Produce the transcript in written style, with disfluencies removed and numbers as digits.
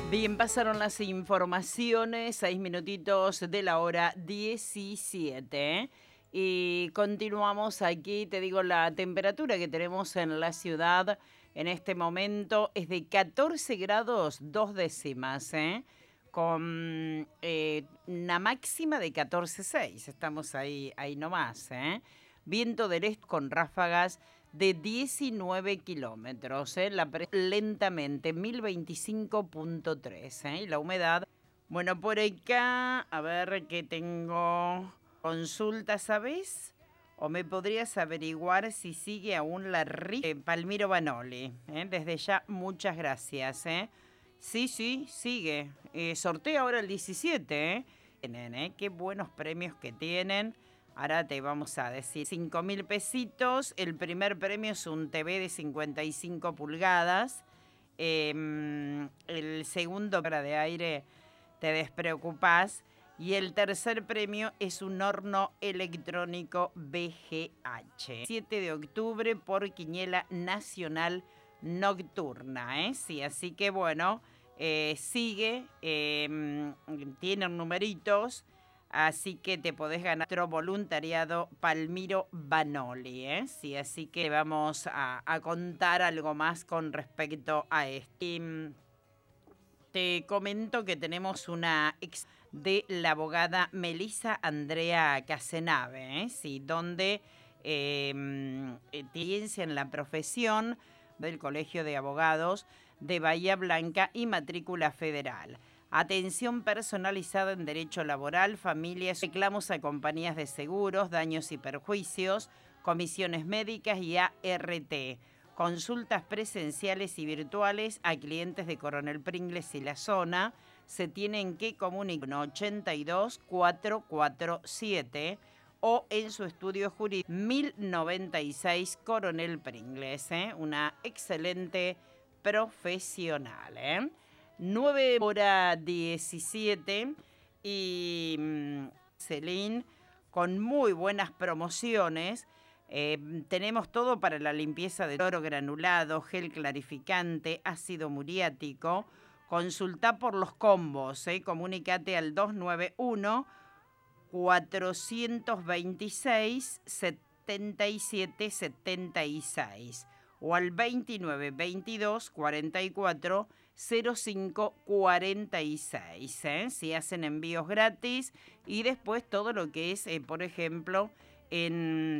Bien, pasaron las informaciones, 6 minutitos de la hora 17. Y continuamos aquí, te digo, la temperatura que tenemos en la ciudad en este momento es de 14 grados 2 décimas, con una máxima de 14,6. Estamos ahí nomás, ¿eh? Viento del este con ráfagas de 19 kilómetros, lentamente, 1025,3, y la humedad, bueno, por acá, a ver qué tengo, consulta, ¿sabes? O me podrías averiguar si sigue aún la rica Palmiro Banoli, desde ya, muchas gracias, Sí, sigue, sorteo ahora el 17, tienen, qué buenos premios que tienen. Ahora te vamos a decir 5.000 pesitos. El primer premio es un TV de 55 pulgadas. El segundo, para de aire, te despreocupás. Y el tercer premio es un horno electrónico BGH. 7 de octubre por Quiniela Nacional Nocturna, Sí, así que bueno, sigue, tienen numeritos. Así que te podés ganar nuestro voluntariado Palmiro Banoli, Sí, así que vamos a contar algo más con respecto a esto. Te comento que tenemos una ex de la abogada Melissa Andrea Casenave, Sí, donde experiencia en la profesión del Colegio de Abogados de Bahía Blanca y matrícula federal. Atención personalizada en derecho laboral, familias, reclamos a compañías de seguros, daños y perjuicios, comisiones médicas y ART. Consultas presenciales y virtuales a clientes de Coronel Pringles y la zona. Se tienen que comunicar 82 447 o en su estudio jurídico 1096 Coronel Pringles. Una excelente profesional. 9:17 y Celine, con muy buenas promociones. Tenemos todo para la limpieza de oro granulado, gel clarificante, ácido muriático. Consulta por los combos, comunícate al 291 426 77 76 o al 29 22 44 05 46, si hacen envíos gratis, y después todo lo que es, por ejemplo, en